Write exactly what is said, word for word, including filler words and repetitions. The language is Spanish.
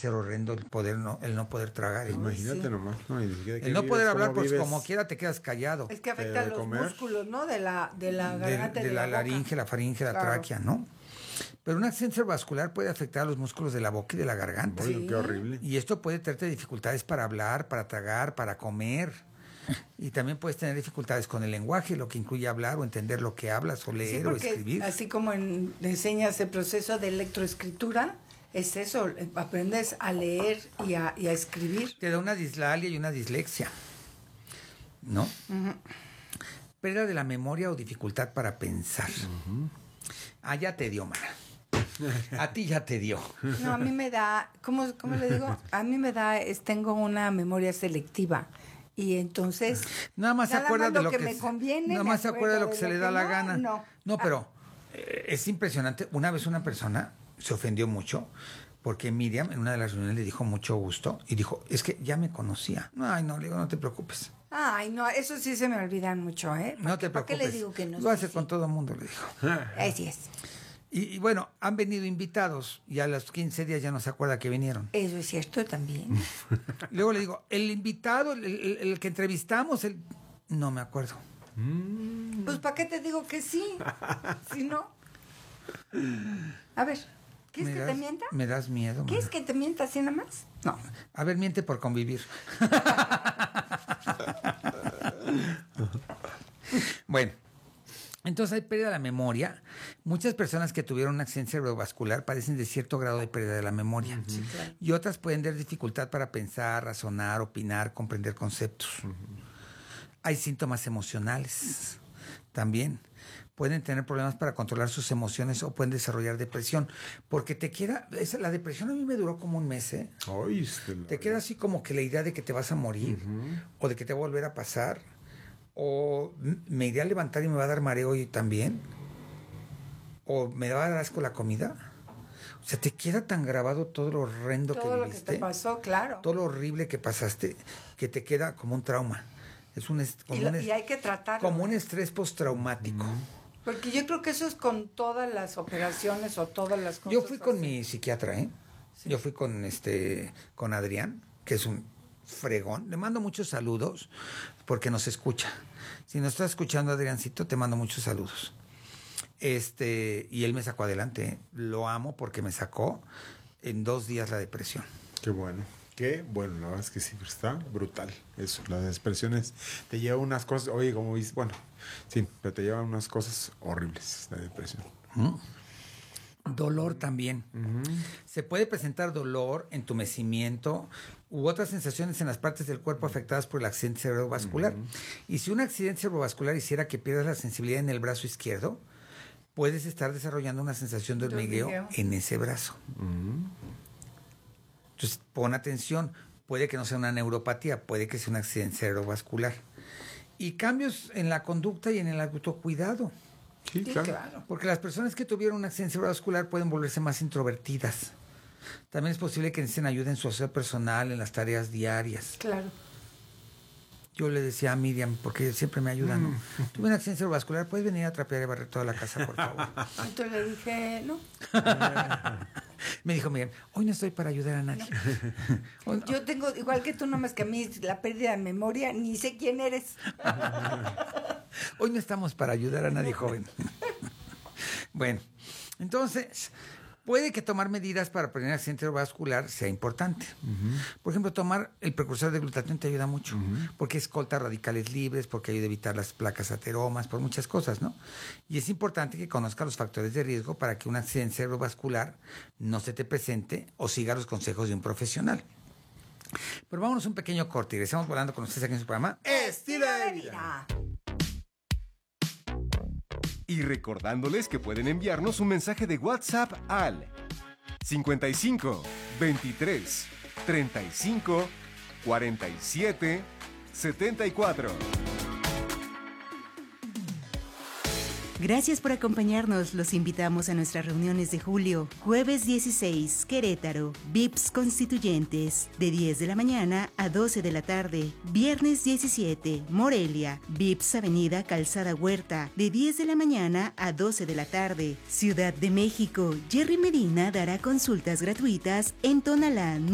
ser horrendo el poder no, el no poder tragar. Imagínate sí. nomás. No, el no vives, poder hablar, pues como quiera te quedas callado. Es que afecta a los comer. músculos, ¿no? De la, de la garganta. De, de, de la, la laringe, la faringe, la claro. tráquea, ¿no? Pero un accidente cerebrovascular puede afectar a los músculos de la boca y de la garganta. Bueno, sí. Qué horrible. Y esto puede traerte dificultades para hablar, para tragar, para comer. Y también puedes tener dificultades con el lenguaje, lo que incluye hablar o entender lo que hablas o leer sí, o escribir. Así como en, enseñas el proceso de electroescritura, es eso, aprendes a leer y a, y a escribir. Te da una dislalia y una dislexia, ¿no? Uh-huh. Pérdida de la memoria o dificultad para pensar. Uh-huh. Ah, ya te dio, Mara. A ti ya te dio. No, a mí me da, ¿cómo, cómo le digo? A mí me da, es, tengo una memoria selectiva. Y entonces nada más se acuerda de lo que, que me conviene, nada más se acuerda de lo que se le da la no, gana. No, no pero eh, es impresionante. Una vez una persona se ofendió mucho porque Miriam en una de las reuniones le dijo mucho gusto y dijo, es que ya me conocía. Ay, no, le digo, no te preocupes. Ay, no, eso sí se me olvidan mucho, ¿eh? No te preocupes. ¿Por qué le digo que no? Lo hace con todo el mundo, le dijo. Así es. Y, y bueno, han venido invitados y a los quince días ya no se acuerda que vinieron. Eso es cierto también. Luego le digo, el invitado, el, el, el que entrevistamos, el... no me acuerdo. Pues ¿para qué te digo que sí? Si no. A ver, ¿quieres que das, te mienta? Me das miedo. ¿Quieres que te mienta así nada más? No. A ver, miente por convivir. Bueno. Entonces hay pérdida de la memoria. Muchas personas que tuvieron un accidente cerebrovascular padecen de cierto grado de pérdida de la memoria. Sí, claro. Y otras pueden tener dificultad para pensar, razonar, opinar, comprender conceptos. Uh-huh. Hay síntomas emocionales también. Pueden tener problemas para controlar sus emociones o pueden desarrollar depresión. Porque te queda... Esa, la depresión a mí me duró como un mes, ¿eh? Ay, este te queda así como que la idea de que te vas a morir uh-huh. o de que te va a volver a pasar. O me iré a levantar y me va a dar mareo y también. O me va a dar asco la comida. O sea, te queda tan grabado todo lo horrendo todo que lo viviste. Que te pasó, claro. Todo lo horrible que pasaste, que te queda como un trauma. Es un como y, lo, un, y hay que tratarlo. Como un estrés postraumático. Mm. Porque yo creo que eso es con todas las operaciones o todas las cosas. Yo fui con así. mi psiquiatra, ¿eh? Sí. Yo fui con este, con Adrián, que es un fregón. Le mando muchos saludos porque nos escucha. Si nos estás escuchando, Adriancito, te mando muchos saludos. Este, y él me sacó adelante. ¿eh? Lo amo porque me sacó en dos días la depresión. Qué bueno. Qué bueno, la verdad es que sí, está brutal eso. Las expresiones te llevan unas cosas, oye, como dices, bueno, sí, pero te llevan unas cosas horribles, la depresión. ¿Mm? Dolor también. Uh-huh. Se puede presentar dolor, entumecimiento u otras sensaciones en las partes del cuerpo afectadas por el accidente cerebrovascular. Uh-huh. Y si un accidente cerebrovascular hiciera que pierdas la sensibilidad en el brazo izquierdo, puedes estar desarrollando una sensación de hormigueo, hormigueo. en ese brazo. Uh-huh. Entonces, pon atención. Puede que no sea una neuropatía, puede que sea un accidente cerebrovascular. Y cambios en la conducta y en el autocuidado. Sí, sí, claro. claro. Porque las personas que tuvieron un accidente cerebrovascular pueden volverse más introvertidas. También es posible que necesiten ayuda en su aseo personal, en las tareas diarias. Claro. Yo le decía a Miriam, porque siempre me ayuda, ¿no? Mm. Tuve un accidente cerebrovascular, ¿puedes venir a trapear y barrer toda la casa, por favor? Entonces le dije, no. Me dijo Miriam, hoy no estoy para ayudar a nadie. No. No. Yo tengo, igual que tú, nomás que a mí la pérdida de memoria, ni sé quién eres. Hoy no estamos para ayudar a nadie joven. Bueno, entonces, puede que tomar medidas para prevenir accidente cerebrovascular sea importante. Uh-huh. Por ejemplo, tomar el precursor de glutatión te ayuda mucho, uh-huh. porque escolta radicales libres, porque ayuda a evitar las placas ateromas, por muchas cosas, ¿no? Y es importante que conozcas los factores de riesgo para que un accidente cerebrovascular no se te presente o siga los consejos de un profesional. Pero vámonos un pequeño corte y regresamos volando con ustedes aquí en su programa Estilo de Vida. Y recordándoles que pueden enviarnos un mensaje de WhatsApp al cincuenta y cinco, veintitrés, treinta y cinco, cuarenta y siete, setenta y cuatro. Gracias por acompañarnos. Los invitamos a nuestras reuniones de julio. Jueves dieciséis, Querétaro, V I P S Constituyentes, de diez de la mañana a doce de la tarde. Viernes diecisiete, Morelia, V I P S Avenida Calzada Huerta, de diez de la mañana a doce de la tarde. Ciudad de México, Jerry Medina dará consultas gratuitas en Tonalá.